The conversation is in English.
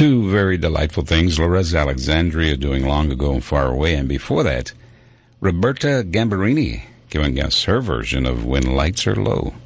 Two very delightful things. Lorenz Alexandria doing Long Ago and Far Away. And before that, Roberta Gambarini giving us her version of When Lights Are Low.